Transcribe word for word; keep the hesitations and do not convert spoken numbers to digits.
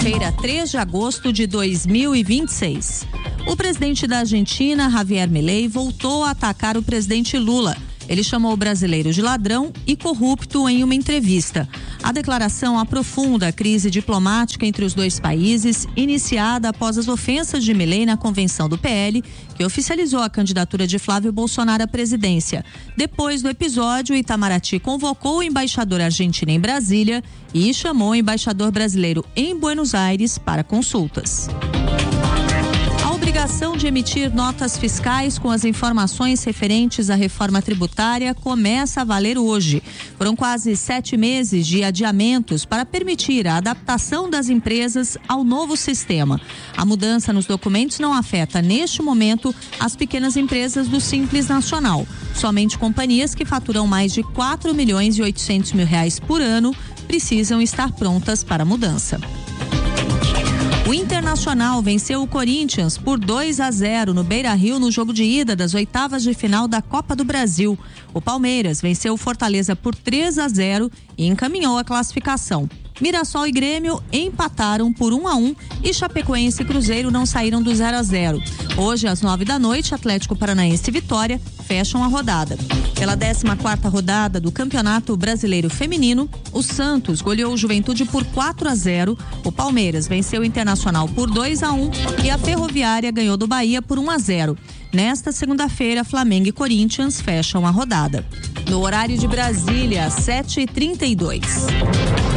segunda-feira, três de agosto de dois mil e vinte e seis. O presidente da Argentina, Javier Milei, voltou a atacar o presidente Lula. Ele chamou o brasileiro de ladrão e corrupto em uma entrevista. A declaração aprofunda a crise diplomática entre os dois países, iniciada após as ofensas de Milei na convenção do P L, que oficializou a candidatura de Flávio Bolsonaro à presidência. Depois do episódio, Itamaraty convocou o embaixador argentino em Brasília e chamou o embaixador brasileiro em Buenos Aires para consultas. A obrigação de emitir notas fiscais com as informações referentes à reforma tributária começa a valer hoje. Foram quase sete meses de adiamentos para permitir a adaptação das empresas ao novo sistema. A mudança nos documentos não afeta, neste momento, as pequenas empresas do Simples Nacional. Somente companhias que faturam mais de quatro milhões e oitocentos mil reais por ano precisam estar prontas para a mudança. O Internacional venceu o Corinthians por dois a zero no Beira-Rio no jogo de ida das oitavas de final da Copa do Brasil. O Palmeiras venceu o Fortaleza por três a zero e encaminhou a classificação. Mirassol e Grêmio empataram por um a um e Chapecoense e Cruzeiro não saíram do zero a zero. Hoje, às nove da noite, Atlético Paranaense e Vitória fecham a rodada. Pela décima quarta rodada do Campeonato Brasileiro Feminino, o Santos goleou o Juventude por quatro a zero, o Palmeiras venceu o Internacional por dois a um e a Ferroviária ganhou do Bahia por um a zero. Nesta segunda-feira, Flamengo e Corinthians fecham a rodada. No horário de Brasília, sete e trinta e dois.